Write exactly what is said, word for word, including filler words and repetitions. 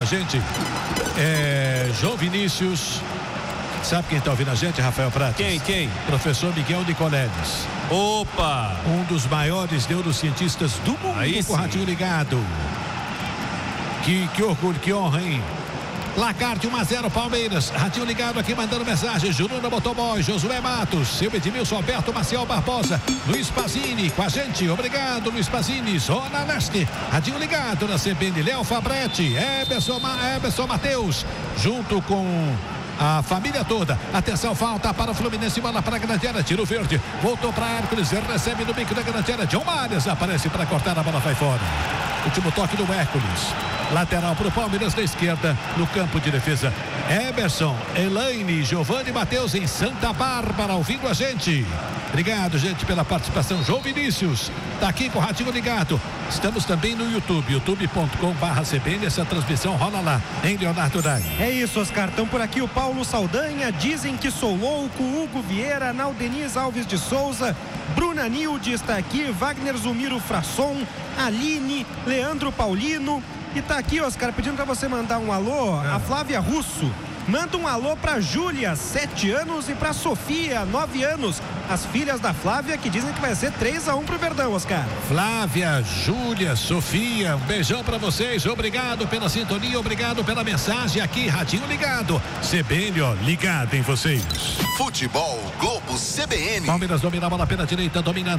gente. É, João Vinícius. Sabe quem está ouvindo a gente, Rafael Prates? Quem, quem? Professor Miguel Nicoleles. Opa! Um dos maiores neurocientistas do mundo. Aí com o Ratinho ligado. Que, que orgulho, que honra, hein? Lacarte um a zero Palmeiras. Ratinho ligado aqui mandando mensagem. Juruna Motoboy, Josué Matos, seu Edmilson, Alberto Maciel Barbosa, Luiz Pazini com a gente. Obrigado, Luiz Pazini. Zona Leste. Ratinho ligado na C B N. Léo Fabretti, Eberson, Eberson Matheus, junto com a família toda. Atenção, falta para o Fluminense, bola para a grande área, tiro verde, voltou para Hércules, recebe no bico da grande área, John Marias aparece para cortar, a bola vai fora. Último toque do Hércules. Lateral para o Palmeiras da esquerda, no campo de defesa. Eberson, Elaine, Giovanni Matheus em Santa Bárbara, ouvindo a gente. Obrigado, gente, pela participação. João Vinícius, tá aqui com o Ratinho ligado. Estamos também no YouTube, youtube ponto com barra C B N. Essa transmissão rola lá, hein, Leonardo Dai? É isso, Oscar. Estão por aqui o Paulo Saldanha. Dizem que sou louco. Hugo Vieira, Naldeniz Alves de Souza, Bruna Nilde está aqui, Wagner Zumiro Frasson, Aline, Leandro Paulino. E tá aqui, Oscar, pedindo pra você mandar um alô. É. A Flávia Russo manda um alô pra Júlia, sete anos, e pra Sofia, nove anos. As filhas da Flávia, que dizem que vai ser três a um pro Verdão, Oscar. Flávia, Júlia, Sofia, um beijão pra vocês. Obrigado pela sintonia, obrigado pela mensagem aqui, Ratinho ligado. C B N, ó, ligado em vocês. Futebol Globo C B N. Palmeiras domina a bola pela direita, dominando.